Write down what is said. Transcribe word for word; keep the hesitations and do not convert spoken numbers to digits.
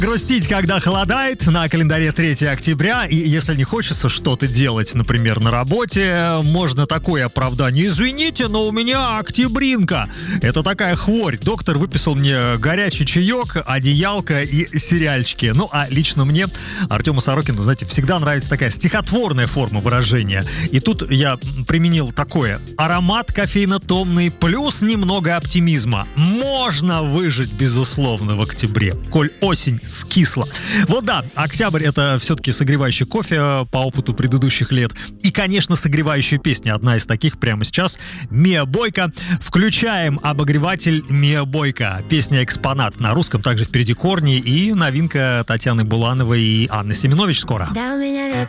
Грустить, когда холодает, на календаре третьего октября, и если не хочется что-то делать, например, на работе, можно такое оправдание: извините, но у меня октябринка. Это такая хворь. Доктор выписал мне горячий чаек, одеялко и сериальчики. Ну, а лично мне, Артему Сорокину, знаете, всегда нравится такая стихотворная форма выражения. И тут я применил такое: аромат кофейно-томный плюс немного оптимизма. Можно выжить, безусловно, в октябре, коль осень скисла. Вот да, октябрь — это все-таки согревающий кофе по опыту предыдущих лет. И, конечно, согревающая песня. Одна из таких прямо сейчас. Миа Бойка. Включаем обогреватель Миа Бойка. Песня «Экспонат» на русском, также впереди корни. И новинка Татьяны Булановой и Анны Семенович скоро. Да, у меня